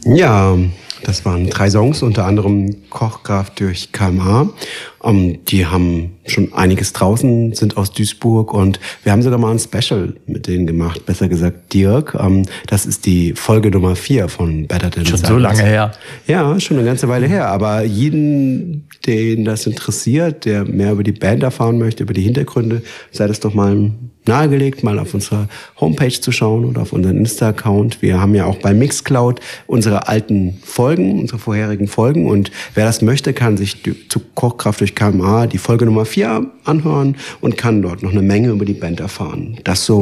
Ja, das waren 3 Songs, unter anderem Kochkraft durch KMA. Die haben schon einiges draußen, sind aus Duisburg und wir haben sogar mal ein Special mit denen gemacht, besser gesagt Dirk. Das ist die Folge Nummer 4 von Better Than Schon Silence. so lange her. Ja, schon eine ganze Weile her. Aber jeden, den das interessiert, der mehr über die Band erfahren möchte, über die Hintergründe, sei das doch mal nahegelegt, mal auf unserer Homepage zu schauen oder auf unseren Insta-Account. Wir haben ja auch bei Mixcloud unsere alten Folgen, unsere vorherigen Folgen. Und wer das möchte, kann sich zu Kochkraft durch KMA die Folge Nummer 4 anhören und kann dort noch eine Menge über die Band erfahren. Das so